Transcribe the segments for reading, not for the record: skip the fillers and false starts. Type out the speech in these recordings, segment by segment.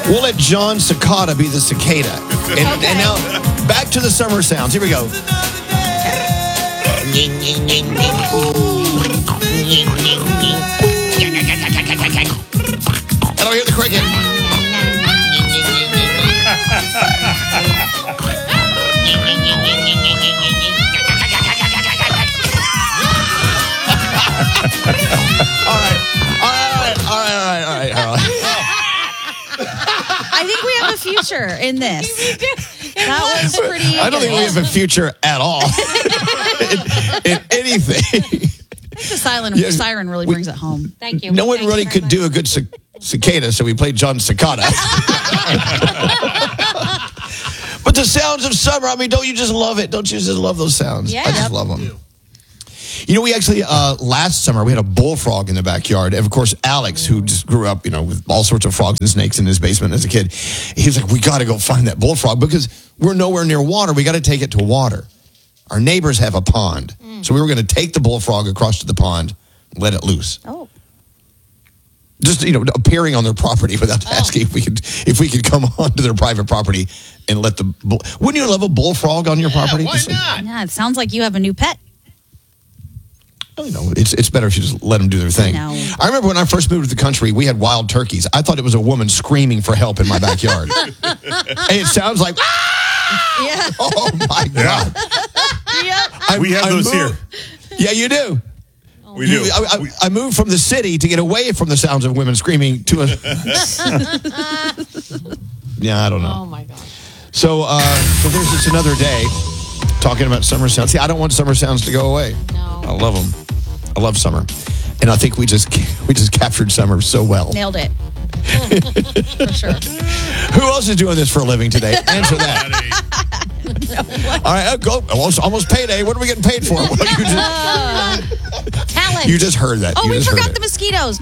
We'll let John Cicada be the cicada. And now, back to the summer sounds. Here we go. I don't hear the cricket. All right. I think we have a future in this. That was pretty. I don't think we have a future at all in anything. I think the siren really brings it home. Thank you. No one really could do a good cicada, so we played John Cicada. But the sounds of summer, I mean, don't you just love it? Don't you just love those sounds? Yeah. I just love them. You know, we actually, last summer, we had a bullfrog in the backyard. And, of course, Alex, who just grew up, with all sorts of frogs and snakes in his basement as a kid, he was like, we got to go find that bullfrog because we're nowhere near water. We got to take it to water. Our neighbors have a pond. So we were going to take the bullfrog across to the pond, let it loose. Oh. Just, appearing on their property without asking if we could come onto their private property and let the wouldn't you love a bullfrog on your property? Why not? Yeah, it sounds like you have a new pet. It's better if you just let them do their thing. I remember when I first moved to the country, we had wild turkeys. I thought it was a woman screaming for help in my backyard. And it sounds like, Yeah. oh my God. Yep. We have those here. Yeah, you do. We do. I moved from the city to get away from the sounds of women screaming to a... Yeah, I don't know. Oh, my God. So there's just another day talking about summer sounds. See, I don't want summer sounds to go away. No. I love them. I love summer. And I think we just captured summer so well. Nailed it. For sure. Who else is doing this for a living today? Answer that. All right, go. Almost payday. What are we getting paid for? Talent. You just heard that. Oh, You we just heard forgot it. the mosquitoes.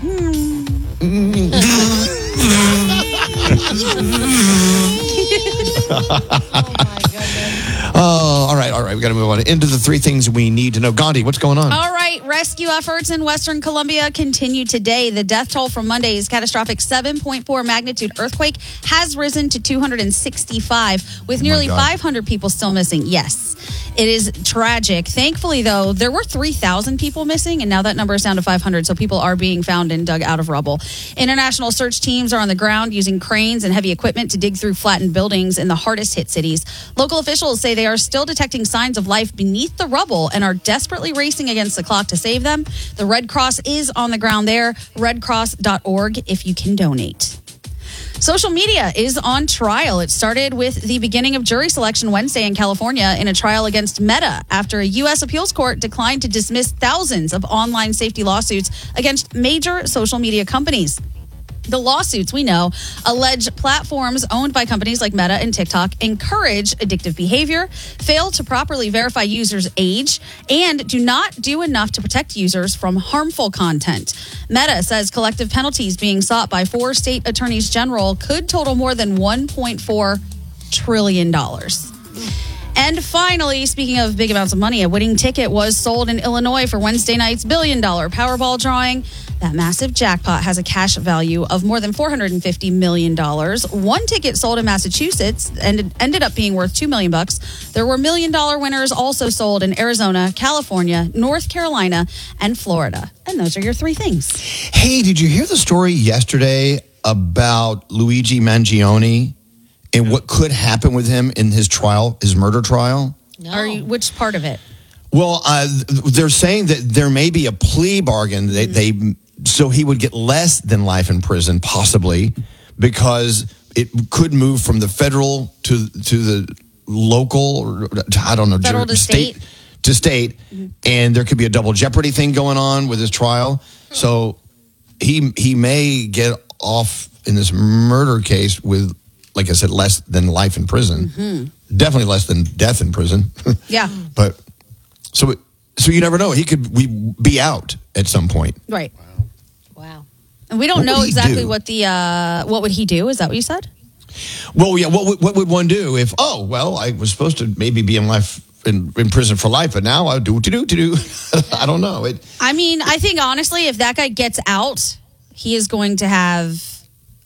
Oh, my goodness. Oh, all right. We got to move on into the three things we need to know. Gandhi, what's going on? All right, rescue efforts in Western Colombia continue today. The death toll from Monday's catastrophic 7.4 magnitude earthquake has risen to 265, with nearly God. 500 people still missing. Yes, it is tragic. Thankfully, though, there were 3,000 people missing, and now that number is down to 500, so people are being found and dug out of rubble. International search teams are on the ground using cranes and heavy equipment to dig through flattened buildings in the hardest hit cities. Local officials say they are still detecting signs of life beneath the rubble and are desperately racing against the clock to save them. The Red Cross is on the ground there, redcross.org if you can donate. Social media is on trial. It started with the beginning of jury selection Wednesday in California in a trial against Meta after a U.S. appeals court declined to dismiss thousands of online safety lawsuits against major social media companies. The lawsuits, we know, allege platforms owned by companies like Meta and TikTok encourage addictive behavior, fail to properly verify users' age, and do not do enough to protect users from harmful content. Meta says collective penalties being sought by 4 state attorneys general could total more than $1.4 trillion. And finally, speaking of big amounts of money, a winning ticket was sold in Illinois for Wednesday night's $1 billion Powerball drawing. That massive jackpot has a cash value of more than $450 million. One ticket sold in Massachusetts and ended up being worth $2 million. There were $1 million winners also sold in Arizona, California, North Carolina, and Florida. And those are your 3 things. Hey, did you hear the story yesterday about Luigi Mangione and what could happen with him in his trial, his murder trial? No. Which part of it? Well, they're saying that there may be a plea bargain. So he would get less than life in prison, possibly, because it could move from the federal to the local, or I don't know, Federal to state. To state, and there could be a double jeopardy thing going on with his trial. So he may get off in this murder case with, like I said, less than life in prison. Definitely less than death in prison. Yeah. But so you never know. He could be out at some point. Right. Wow. And we don't What know would he exactly do? what would he do? Is that what you said? Well, yeah. What would one do if? Oh, well, I was supposed to maybe be in prison for life, but now I do. I don't know. I mean, I think honestly, if that guy gets out, he is going to have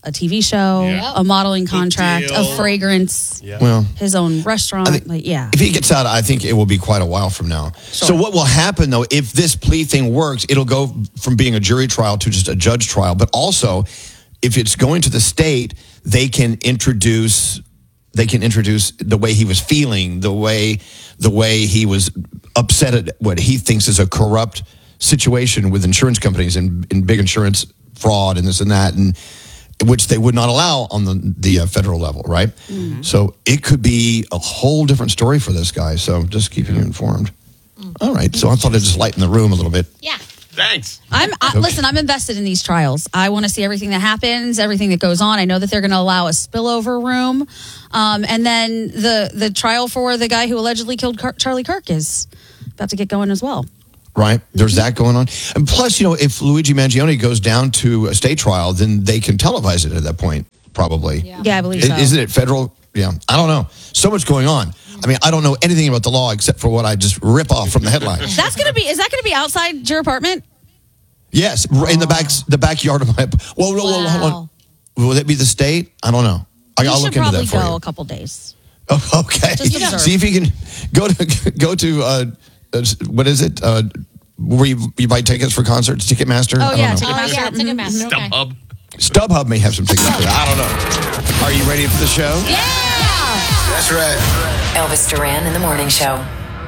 a TV show, a modeling contract, a fragrance, Well, his own restaurant. if he gets out, I think it will be quite a while from now. So what will happen, though, if this plea thing works, it'll go from being a jury trial to just a judge trial. But also, if it's going to the state, they can introduce the way he was feeling, the way he was upset at what he thinks is a corrupt situation with insurance companies and big insurance fraud and this and that, and which they would not allow on the federal level, right? Mm-hmm. So it could be a whole different story for this guy. So just keeping you informed. All right. So I thought I'd just lighten the room a little bit. Yeah. Thanks. Listen, I'm invested in these trials. I want to see everything that happens, everything that goes on. I know that they're going to allow a spillover room. And then the trial for the guy who allegedly killed Charlie Kirk is about to get going as well. Right. There's that going on. And plus, if Luigi Mangione goes down to a state trial, then they can televise it at that point, probably. Yeah, I believe so. Isn't it federal? Yeah. I don't know. So much going on. I mean, I don't know anything about the law except for what I just rip off from the headlines. Is that going to be outside your apartment? Yes, in the backyard of my. Hold on. Will it be the state? I don't know. I'll look into that for you. You should probably go a couple days. Oh, okay. Just observe. See if you can go to what is it? Where you buy tickets for concerts, Ticketmaster? Oh, yeah, Ticketmaster. StubHub. StubHub may have some tickets for that. I don't know. Are you ready for the show? Yeah. That's right. Elvis Duran in the Morning Show.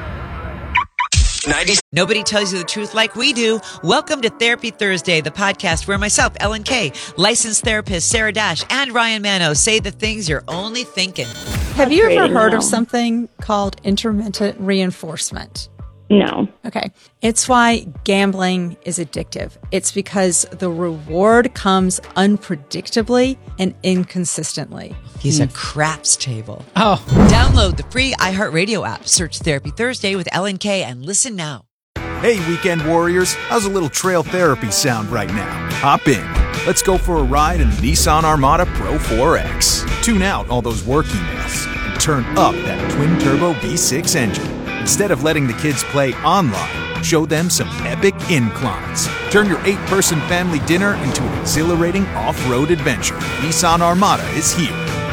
90. Nobody tells you the truth like we do. Welcome to Therapy Thursday, the podcast where myself, Ellen Kay, licensed therapist Sarah Dash, and Ryan Mano say the things you're only thinking. Have you ever heard of something called intermittent reinforcement? No. Okay. It's why gambling is addictive. It's because the reward comes unpredictably and inconsistently. He's a craps table. Oh. Download the free iHeartRadio app. Search Therapy Thursday with Ellen Kay and listen now. Hey, weekend warriors. How's a little trail therapy sound right now? Hop in. Let's go for a ride in the Nissan Armada Pro 4X. Tune out all those work emails and turn up that twin-turbo V6 engine. Instead of letting the kids play online, show them some epic inclines. Turn your 8-person family dinner into an exhilarating off-road adventure. Nissan Armada is here.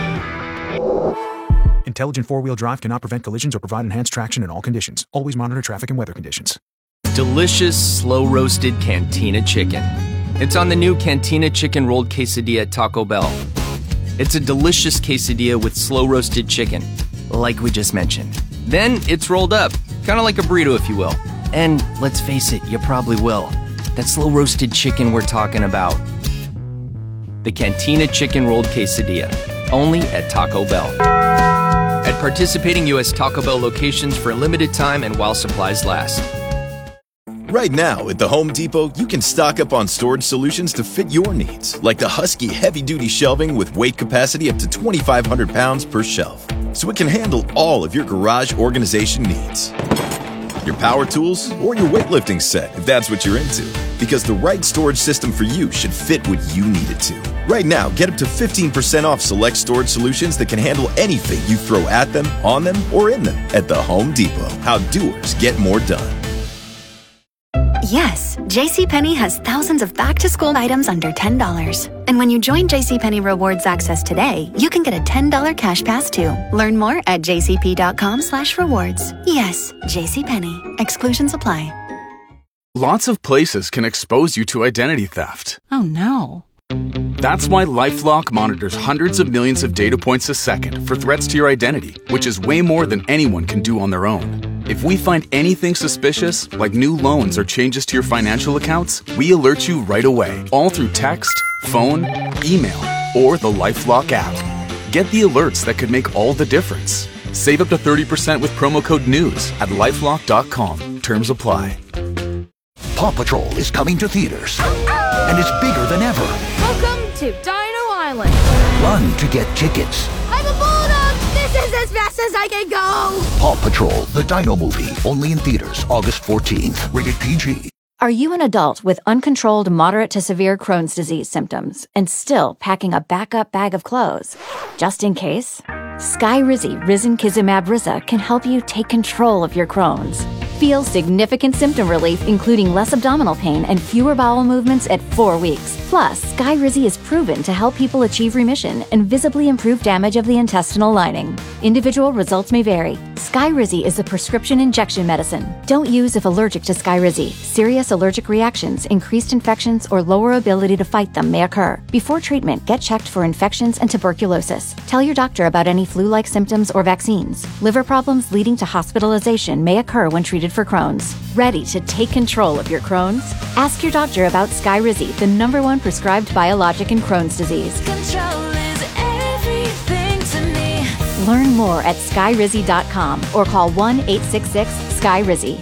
Intelligent four-wheel drive cannot prevent collisions or provide enhanced traction in all conditions. Always monitor traffic and weather conditions. Delicious, slow-roasted Cantina chicken. It's on the new Cantina chicken rolled quesadilla at Taco Bell. It's a delicious quesadilla with slow-roasted chicken, like we just mentioned. Then it's rolled up, kind of like a burrito, if you will. And let's face it, you probably will. That slow-roasted chicken we're talking about. The Cantina chicken rolled quesadilla, only at Taco Bell. At participating U.S. Taco Bell locations for a limited time and while supplies last. Right now, at the Home Depot, you can stock up on storage solutions to fit your needs, like the Husky heavy-duty shelving with weight capacity up to 2,500 pounds per shelf, so it can handle all of your garage organization needs. Your power tools, or your weightlifting set, if that's what you're into, because the right storage system for you should fit what you need it to. Right now, get up to 15% off select storage solutions that can handle anything you throw at them, on them, or in them at the Home Depot. How doers get more done. Yes, JCPenney has thousands of back-to-school items under $10. And when you join JCPenney Rewards Access today, you can get a $10 cash pass too. Learn more at jcp.com/rewards. Yes, JCPenney. Exclusions apply. Lots of places can expose you to identity theft. Oh, no. That's why LifeLock monitors hundreds of millions of data points a second for threats to your identity, which is way more than anyone can do on their own. If we find anything suspicious, like new loans or changes to your financial accounts, we alert you right away, all through text, phone, email, or the LifeLock app. Get the alerts that could make all the difference. Save up to 30% with promo code NEWS at LifeLock.com. Terms apply. Paw Patrol is coming to theaters, and it's bigger than ever. Welcome to Dino Island. Run to get tickets. I'm a bulldog! This is as fast as I can go! Paw Patrol, the Dino Movie, only in theaters August 14th. Rated PG. Are you an adult with uncontrolled moderate to severe Crohn's disease symptoms and still packing a backup bag of clothes? Just in case? Skyrizi Risankizumab Riza can help you take control of your Crohn's. Feel significant symptom relief, including less abdominal pain and fewer bowel movements at 4 weeks. Plus, Skyrizi is proven to help people achieve remission and visibly improve damage of the intestinal lining. Individual results may vary. Skyrizi is a prescription injection medicine. Don't use if allergic to Skyrizi. Serious allergic reactions, increased infections, or lower ability to fight them may occur. Before treatment, get checked for infections and tuberculosis. Tell your doctor about any flu-like symptoms or vaccines. Liver problems leading to hospitalization may occur when treated for Crohn's. Ready to take control of your Crohn's? Ask your doctor about Skyrizi, the #1 prescribed biologic in Crohn's disease. Control is everything to me. Learn more at skyrizi.com or call 1-866-SKYRIZI.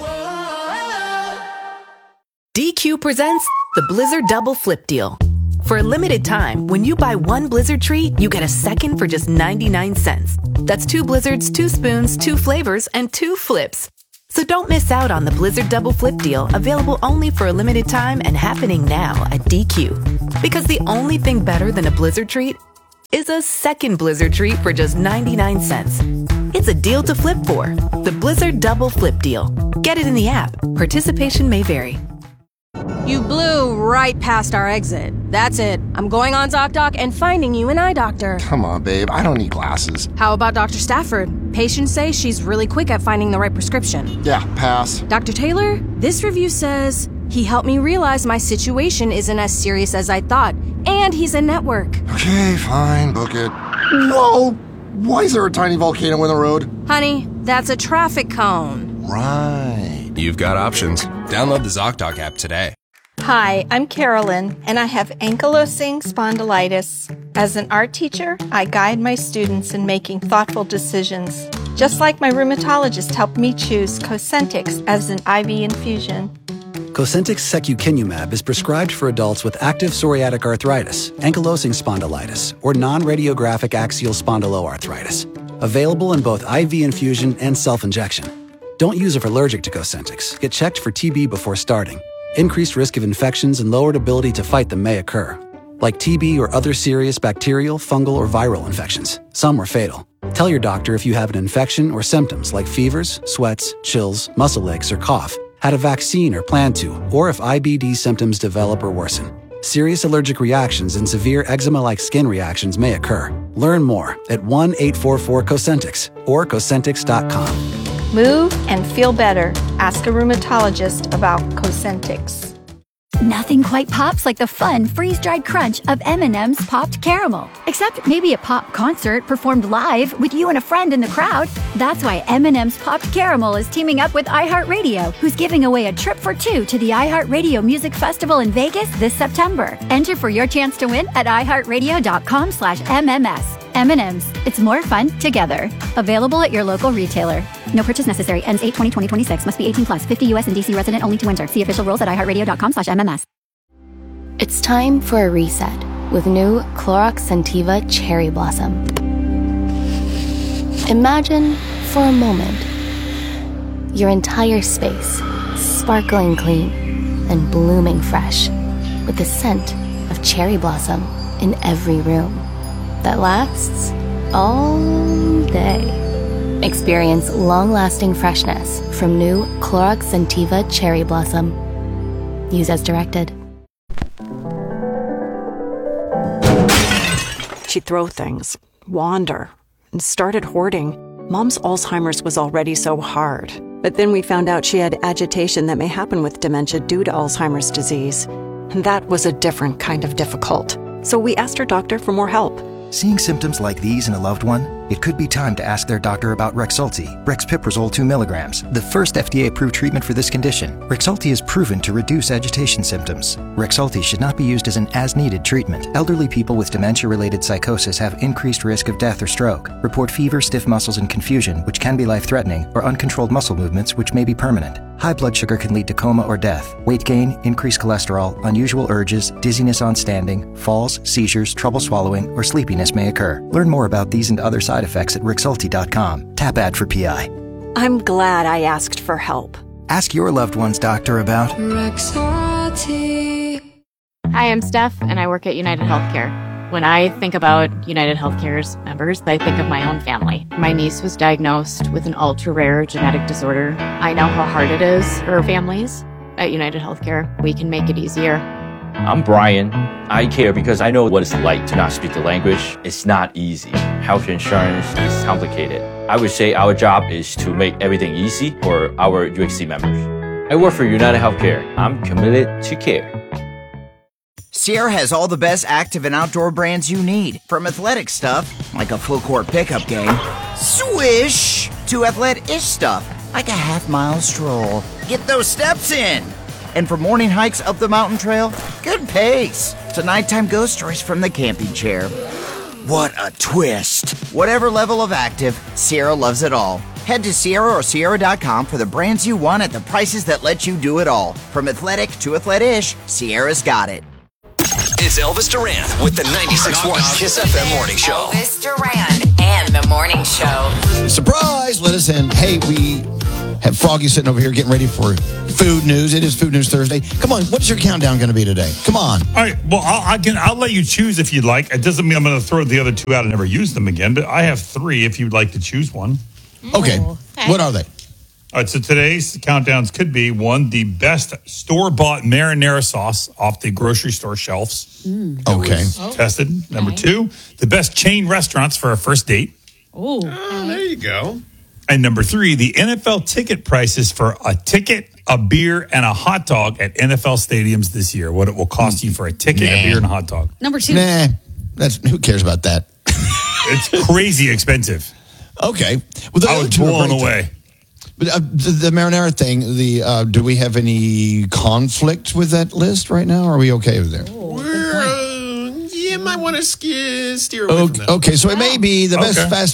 DQ presents the Blizzard Double Flip Deal. For a limited time, when you buy one Blizzard treat, you get a second for just 99 cents. That's 2 Blizzards, 2 spoons, 2 flavors, and 2 flips. So don't miss out on the Blizzard Double Flip Deal, available only for a limited time and happening now at DQ. Because the only thing better than a Blizzard treat is a second Blizzard treat for just 99 cents. It's a deal to flip for. The Blizzard Double Flip Deal. Get it in the app. Participation may vary. You blew right past our exit. That's it. I'm going on ZocDoc and finding you an eye doctor. Come on, babe. I don't need glasses. How about Dr. Stafford? Patients say she's really quick at finding the right prescription. Yeah, pass. Dr. Taylor? This review says he helped me realize my situation isn't as serious as I thought, and he's in network. Okay, fine. Book it. Whoa! Why is there a tiny volcano in the road? Honey, that's a traffic cone. Right. You've got options. Download the ZocDoc app today. Hi, I'm Carolyn, and I have ankylosing spondylitis. As an art teacher, I guide my students in making thoughtful decisions, just like my rheumatologist helped me choose Cosentyx as an IV infusion. Cosentyx secukinumab is prescribed for adults with active psoriatic arthritis, ankylosing spondylitis, or non-radiographic axial spondyloarthritis. Available in both IV infusion and self-injection. Don't use if allergic to Cosentyx. Get checked for TB before starting. Increased risk of infections and lowered ability to fight them may occur, like TB or other serious bacterial, fungal, or viral infections. Some are fatal. Tell your doctor if you have an infection or symptoms like fevers, sweats, chills, muscle aches, or cough, had a vaccine or plan to, or if IBD symptoms develop or worsen. Serious allergic reactions and severe eczema-like skin reactions may occur. Learn more at 1-844-COSENTYX or Cosentyx.com. Move and feel better. Ask a rheumatologist about Cosentyx. Nothing quite pops like the fun freeze-dried crunch of M&M's Popped Caramel. Except maybe a pop concert performed live with you and a friend in the crowd. That's why M&M's Popped Caramel is teaming up with iHeartRadio, who's giving away a trip for 2 to the iHeartRadio Music Festival in Vegas this September. Enter for your chance to win at iHeartRadio.com/MMS. M&M's. It's more fun together. Available at your local retailer. No purchase necessary. Ends 8/20/2026. Must be 18 plus. 50 U.S. and D.C. resident only to enter. See official rules at iHeartRadio.com/MMS. It's time for a reset with new Clorox Scentiva Cherry Blossom. Imagine for a moment your entire space sparkling clean and blooming fresh with the scent of cherry blossom in every room that lasts all day. Experience long-lasting freshness from new Clorox Scentiva Cherry Blossom. Use as directed. She'd throw things, wander, and started hoarding. Mom's Alzheimer's was already so hard. But then we found out she had agitation that may happen with dementia due to Alzheimer's disease. And that was a different kind of difficult. So we asked her doctor for more help. Seeing symptoms like these in a loved one? It could be time to ask their doctor about Rexulti, Brexpiprazole 2 milligrams, the first FDA-approved treatment for this condition. Rexulti is proven to reduce agitation symptoms. Rexulti should not be used as an as-needed treatment. Elderly people with dementia-related psychosis have increased risk of death or stroke. Report fever, stiff muscles, and confusion, which can be life-threatening, or uncontrolled muscle movements, which may be permanent. High blood sugar can lead to coma or death. Weight gain, increased cholesterol, unusual urges, dizziness on standing, falls, seizures, trouble swallowing, or sleepiness may occur. Learn more about these and other side effects at Rexulti.com. Tap ad for PI. I'm glad I asked for help. Ask your loved one's doctor about Rexulti. Hi, I'm Steph, and I work at United Healthcare. When I think about United Healthcare's members, I think of my own family. My niece was diagnosed with an ultra-rare genetic disorder. I know how hard it is for families. At United Healthcare, we can make it easier. I'm Brian. I care because I know what it's like to not speak the language. It's not easy. Health insurance is complicated. I would say our job is to make everything easy for our UHC members. I work for United Healthcare. I'm committed to care. Sierra has all the best active and outdoor brands you need. From athletic stuff, like a full court pickup game, swish, to athletic-ish stuff, like a half-mile stroll. Get those steps in. And for morning hikes up the mountain trail, good pace. To nighttime ghost stories from the camping chair. What a twist. Whatever level of active, Sierra loves it all. Head to Sierra or Sierra.com for the brands you want at the prices that let you do it all. From athletic to athletic-ish, Sierra's got it. It's Elvis Duran with the 96.1 Kiss FM Morning Show. Elvis Duran and the Morning Show. Surprise! Let us in. Hey, we have Froggy sitting over here getting ready for food news. It is Food News Thursday. Come on, what's your countdown going to be today? Come on. All right. Well, I'll let you choose if you'd like. It doesn't mean I'm going to throw the other two out and never use them again, but I have three if you'd like to choose one. Okay. What are they? All right, so today's countdowns could be one, the best store-bought marinara sauce off the grocery store shelves. Okay. Tested. Number two, the best chain restaurants for a first date. Oh, there you go. And number three, the NFL ticket prices for a ticket, a beer, and a hot dog at NFL stadiums this year. What it will cost you for a ticket, a beer, and a hot dog. Number two. Nah, who cares about that? It's crazy expensive. Okay. Well, I was blown away. But the marinara thing, do we have any conflict with that list right now? Or are we okay with there? You might want to steer away from that. Okay, so it may be the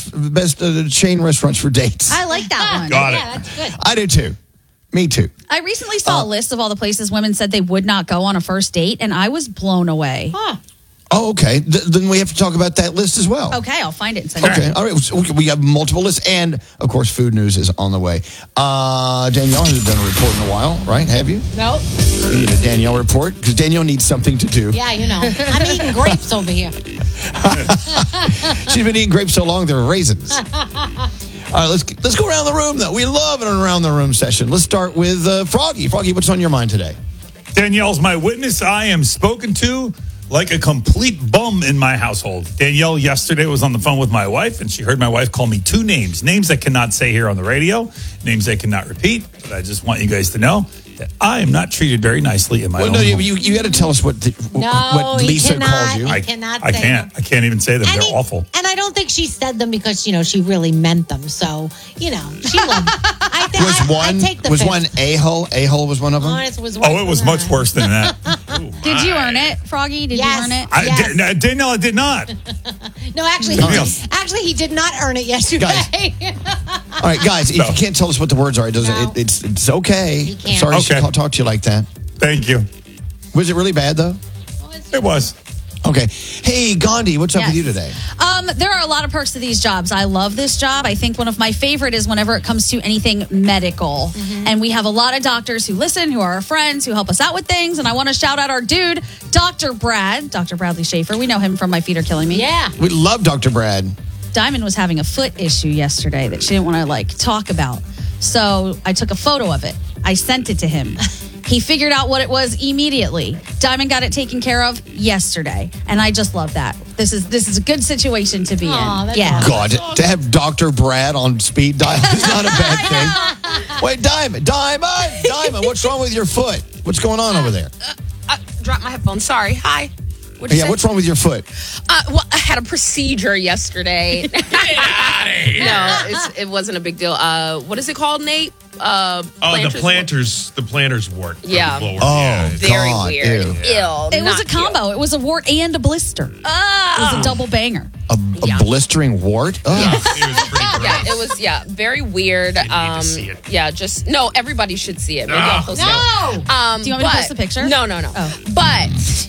best chain restaurants for dates. I like that one. Got it. Yeah, that's good. I do too. Me too. I recently saw a list of all the places women said they would not go on a first date, and I was blown away. Oh, okay. Then we have to talk about that list as well. Okay, I'll find it and send it. Okay, all right. So we have multiple lists, and of course, food news is on the way. Danielle hasn't done a report in a while, right? Have you? Nope. You need a Danielle report because Danielle needs something to do. Yeah, you know. I'm eating grapes over here. She's been eating grapes so long they're raisins. All right, let's go around the room though. We love an around the room session. Let's start with Froggy. Froggy, what's on your mind today? Danielle's my witness. I am spoken to like a complete bum in my household. Danielle yesterday was on the phone with my wife, and she heard my wife call me two names I cannot say here on the radio, names I cannot repeat, but I just want you guys to know that I am not treated very nicely in my own home. You got to tell us what Lisa called you. I cannot I say can't. them. I can't even say them. And They're awful. And I don't think she said them because, she really meant them. So, she loved I think I take the was fifth. one a-hole? A-hole was one of them? It was it was much worse than that. Did you earn it, Froggy? Did you earn it? Danielle, I did not. No, actually, he did not earn it yesterday. All right, guys, if you can't tell us what the words are, it's okay. Sorry to talk to you like that. Thank you. Was it really bad, though? It was. Okay. Hey, Gandhi, what's up with you today? There are a lot of perks to these jobs. I love this job. I think one of my favorite is whenever it comes to anything medical. Mm-hmm. And we have a lot of doctors who listen, who are our friends, who help us out with things. And I want to shout out our dude, Dr. Bradley Schaefer. We know him from My Feet Are Killing Me. Yeah. We love Dr. Brad. Diamond was having a foot issue yesterday that she didn't want to talk about. So I took a photo of it. I sent it to him. He figured out what it was immediately. Diamond got it taken care of yesterday. And I just love that. This is a good situation to be in. Yeah. God, to have Dr. Brad on speed dial is not a bad thing. Wait, Diamond, what's wrong with your foot? What's going on over there? Dropped my headphones. Sorry. Hi. What's wrong with your foot? Well, I had a procedure yesterday. Get out of here. No, it wasn't a big deal. What is it called, Nate? The planter's wart. Yeah. Very weird. Ew. It was a combo. It was a wart and a blister. It was a double banger. A blistering wart? Oh. Yeah, it was very weird. Need to see it. Yeah, everybody should see it. Maybe I'll post it. Do you want me to post the picture? No. But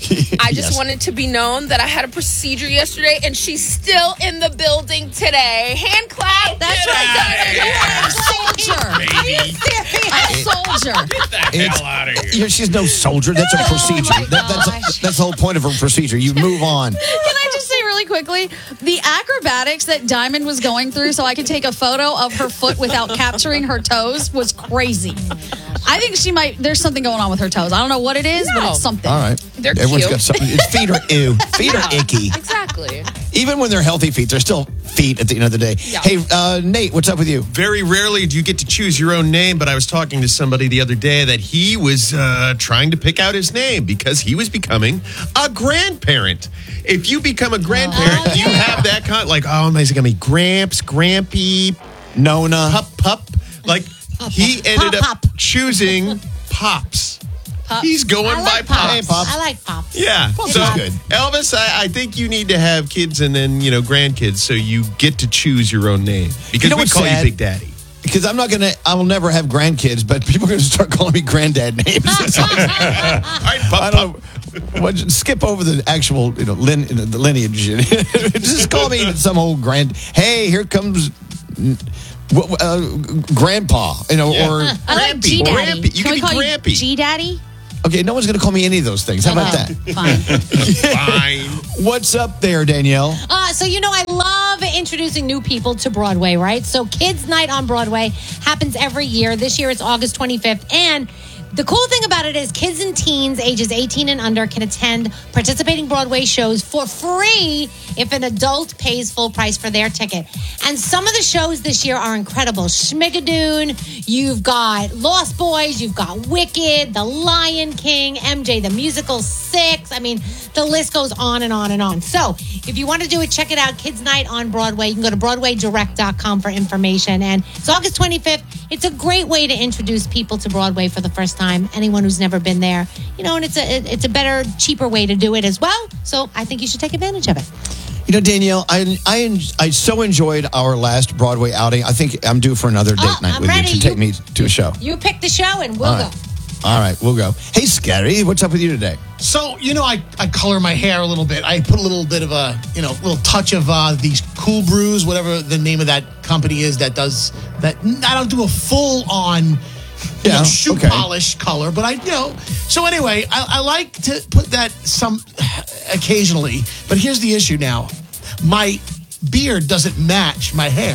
I just wanted to be known that I had a procedure yesterday, and she's still in the building today. Hand clap. That's right. You are a soldier. Are you serious? A soldier. Get the hell out of here. She's no soldier. That's a procedure. That's the whole point of a procedure. You move on. Can I just really quickly, the acrobatics that Diamond was going through so I could take a photo of her foot without capturing her toes was crazy. I think there's something going on with her toes. I don't know what it is, but it's something. All right. They're Everyone's cute. got something. Its feet are ew. Feet are icky. Exactly. Even when they're healthy feet, they're still feet at the end of the day. Yeah. Hey, Nate, what's up with you? Very rarely do you get to choose your own name, but I was talking to somebody the other day that he was trying to pick out his name because he was becoming a grandparent. If you become a grandparent, you have that kind like, oh, am I going to be Gramps, Grampy, Nona, Pup? Like, he ended up choosing Pops. He's going by Pops. Hey, Pops. I like Pops. Yeah. Pops So, is good. Elvis, I think you need to have kids and then, grandkids so you get to choose your own name. Because we what's call sad? you Big Daddy. Because I will never have grandkids, but people are going to start calling me granddad names. All right, I don't know. Well, just skip over the actual, the lineage. Just call me some old Hey, here comes Grandpa. I Or like G-Daddy. You Can we can be call Grampy. you G-Daddy? okay, no one's going to call me any of those things. How about that? Fine. Fine. What's up there, Danielle? So, I love introducing new people to Broadway, right? So, Kids Night on Broadway happens every year. This year, it's August 25th. And the cool thing about it is kids and teens ages 18 and under can attend participating Broadway shows for free if an adult pays full price for their ticket. And some of the shows this year are incredible. Schmigadoon, you've got Lost Boys, you've got Wicked, The Lion King, MJ the Musical 6. I mean, the list goes on and on and on. So if you want to do it, check it out. Kids Night on Broadway. You can go to BroadwayDirect.com for information. And it's August 25th. It's a great way to introduce people to Broadway for the first time. Anyone who's never been there, and it's a better, cheaper way to do it as well. So I think you should take advantage of it. Danielle, I so enjoyed our last Broadway outing. I think I'm due for another date night I'm with ready. you to take me to a show. You pick the show and we'll go. All right, we'll go. Hey, Scary, what's up with you today? So, I color my hair a little bit. I put a little bit of a, little touch of these Cool Brews, whatever the name of that company is that does that. I don't do a full on shoe polish color, but so anyway, I like to put that some occasionally, but here's the issue now. My beard doesn't match my hair.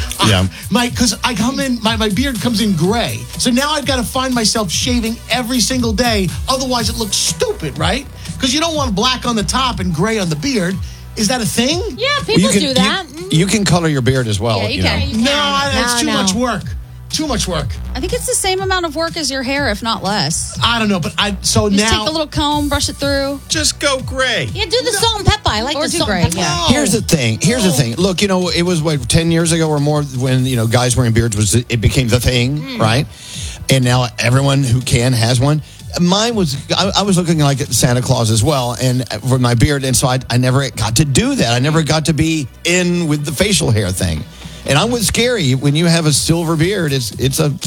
Because I come in, my beard comes in gray. So now I've got to find myself shaving every single day. Otherwise, it looks stupid, right? Because you don't want black on the top and gray on the beard. Is that a thing? Yeah, people do that. You can color your beard as well. Yeah, you can. No, that's too much work. Too much work. I think it's the same amount of work as your hair, if not less. I don't know, but now just take a little comb, brush it through. Just go gray. Yeah, do the salt and pepper. I like the salt and pepper. Yeah. Here's the thing. Look, it was 10 years ago or more when guys wearing beards it became the thing, right? And now everyone who can has one. Mine was, I was looking like Santa Claus as well, and for my beard, and so I never got to do that. I never got to be in with the facial hair thing. And I'm with Scary. When you have a silver beard, it's a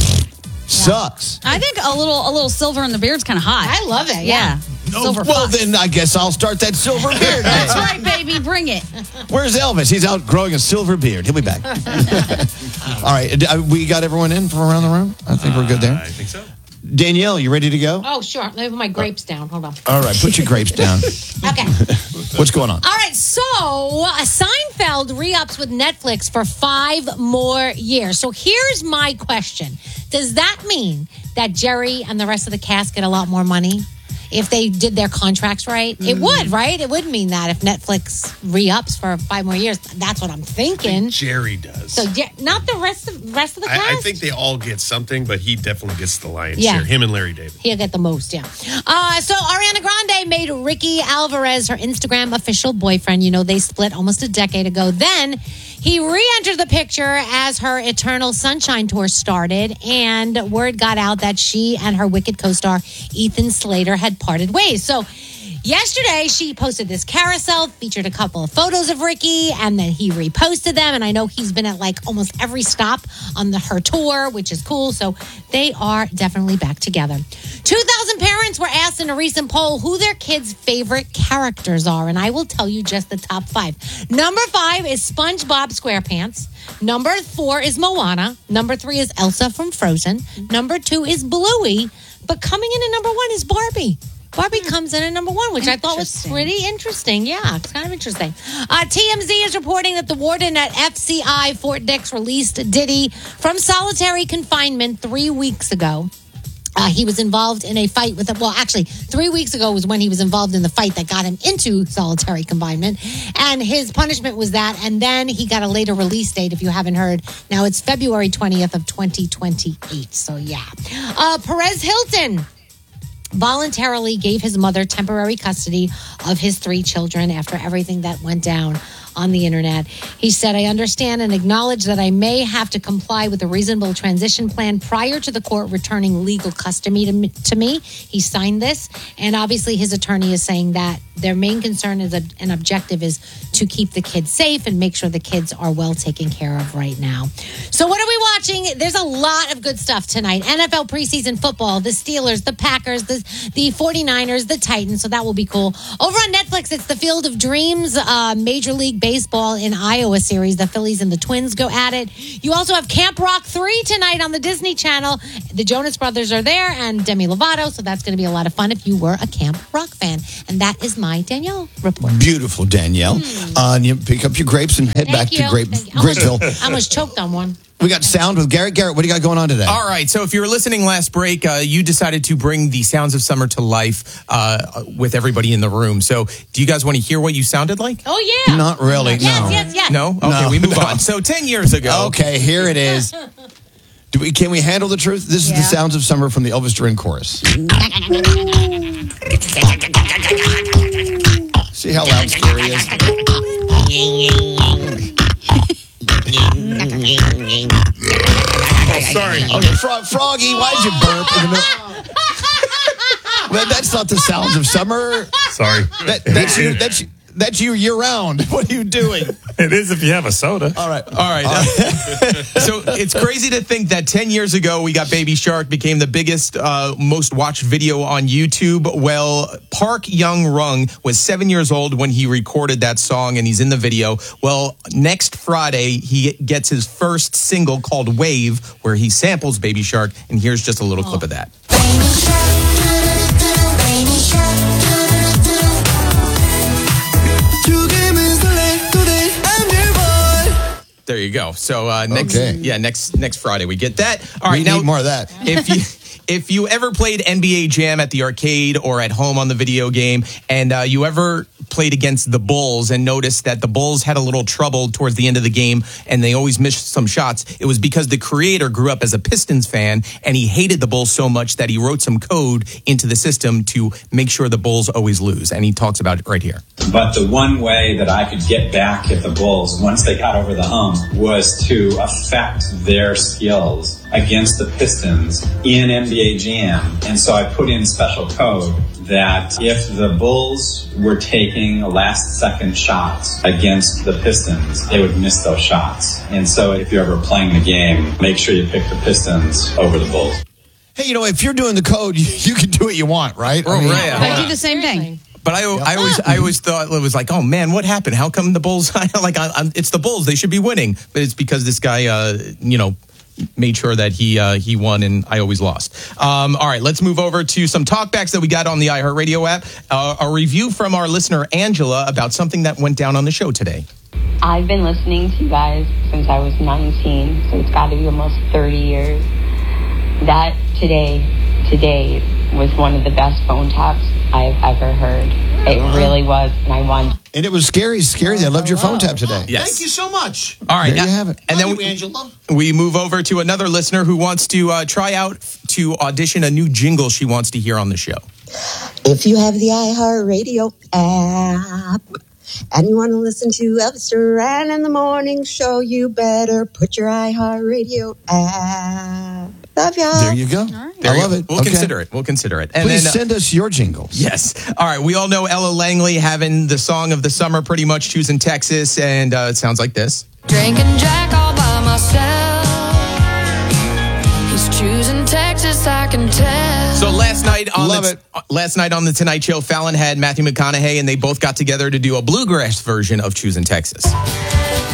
sucks. I think a little silver in the beard's kind of hot. I love it. Yeah. Silver well, fox. then I guess I'll start that silver beard. That's right, baby. Bring it. Where's Elvis? He's out growing a silver beard. He'll be back. All right. We got everyone in from around the room? I think we're good there. I think so. Danielle, you ready to go? Oh, sure. Let me put my grapes down. Hold on. All right. Put your grapes down. Okay. What's going on? All right, so Seinfeld re-ups with Netflix for 5 more years. So here's my question. Does that mean that Jerry and the rest of the cast get a lot more money if they did their contracts right? It would, right? It would mean that if Netflix re-ups for 5 more years. That's what I'm thinking. I think Jerry does. So not the rest of the cast? I think they all get something, but he definitely gets the lion's Yeah. share. Him and Larry David. He'll get the most, yeah. So Ariana Grande made Ricky Alvarez her Instagram official boyfriend. They split almost a decade ago. Then he re-entered the picture as her Eternal Sunshine tour started, and word got out that she and her Wicked co-star Ethan Slater had parted ways. So yesterday, she posted this carousel, featured a couple of photos of Ricky, and then he reposted them. And I know he's been at almost every stop on her tour, which is cool. So they are definitely back together. 2,000 parents were asked in a recent poll who their kids' favorite characters are. And I will tell you just the top 5. Number 5 is SpongeBob SquarePants. Number 4 is Moana. Number 3 is Elsa from Frozen. Number 2 is Bluey. But coming in at number 1 is Barbie. Barbie comes in at number 1, which I thought was pretty interesting. Yeah, it's kind of interesting. TMZ is reporting that the warden at FCI Fort Dix released Diddy from solitary confinement 3 weeks ago. He was involved in a fight with 3 weeks ago was when he was involved in the fight that got him into solitary confinement. And his punishment was that. And then he got a later release date, if you haven't heard. Now it's February 20th of 2028. So, yeah. Perez Hilton voluntarily gave his mother temporary custody of his 3 children after everything that went down on the internet. He said, I understand and acknowledge that I may have to comply with a reasonable transition plan prior to the court returning legal custody to me. He signed this, and obviously his attorney is saying that their main concern is an objective is to keep the kids safe and make sure the kids are well taken care of right now. So what are we watching? There's a lot of good stuff tonight. NFL preseason football, the Steelers, the Packers, the 49ers, the Titans, so that will be cool. Over on Netflix, it's the Field of Dreams, Major League Baseball in Iowa series. The Phillies and the Twins go at it. You also have Camp Rock 3 tonight on the Disney Channel. The Jonas Brothers are there and Demi Lovato, so that's going to be a lot of fun if you were a Camp Rock fan. And that is my Danielle report. Beautiful, Danielle. You pick up your grapes and head back to Grapeville. I almost choked on one. We got sound with Garrett. Garrett, what do you got going on today? All right. So if you were listening last break, you decided to bring the sounds of summer to life with everybody in the room. So do you guys want to hear what you sounded like? Oh, yeah. Not really. Yes. No? Okay, we move on. So 10 years ago. Okay, here it is. Can we handle the truth? This is the sounds of summer from the Elvis Duran chorus. See how loud Scary is? Oh, sorry. Okay, Froggy, why'd you burp in the middle? Well, that's not the sounds of summer. Sorry. That's you year round. What are you doing? It is if you have a soda. All right. So it's crazy to think that 10 years ago, we got Baby Shark, became the biggest, most watched video on YouTube. Well, Park Young-rung was 7 years old when he recorded that song, and he's in the video. Well, next Friday, he gets his first single called Wave, where he samples Baby Shark, and here's just a little clip of that. There you go. So next Friday we get that. All right, we need more of that. If you ever played NBA Jam at the arcade or at home on the video game, and you ever played against the Bulls and noticed that the Bulls had a little trouble towards the end of the game and they always missed some shots, it was because the creator grew up as a Pistons fan and he hated the Bulls so much that he wrote some code into the system to make sure the Bulls always lose. And he talks about it right here. But the one way that I could get back at the Bulls once they got over the hump was to affect their skills against the Pistons in NBA Jam. And so I put in special code that if the Bulls were taking last-second shots against the Pistons, they would miss those shots. And so if you're ever playing the game, make sure you pick the Pistons over the Bulls. Hey, if you're doing the code, you can do what you want, right? I do the same thing. But I always thought it was like, oh man, what happened? How come the Bulls? It's the Bulls; they should be winning. But it's because this guy, made sure that he won, and I always lost. All right, let's move over to some talkbacks that we got on the iHeartRadio app. A review from our listener Angela about something that went down on the show today. I've been listening to you guys since I was 19, so it's got to be almost 30 years. That today was one of the best phone taps I've ever heard. It really was, and I won. And it was scary. I loved your phone tap today. Yes. Thank you so much. All right, there you have it. And then Angela. We move over to another listener who wants to try out to audition a new jingle she wants to hear on the show. If you have the iHeartRadio app and you want to listen to Elvis Duran in the morning show, you better put your iHeartRadio app. Love y'all. There you go. Right. I love it. We'll consider it. And please send us your jingles. Yes. All right. We all know Ella Langley having the song of the summer, pretty much choosing Texas, and it sounds like this. Drinking Jack all by myself. He's choosing Texas, I can tell. So last night on the Tonight Show, Fallon had Matthew McConaughey, and they both got together to do a bluegrass version of Choosing Texas.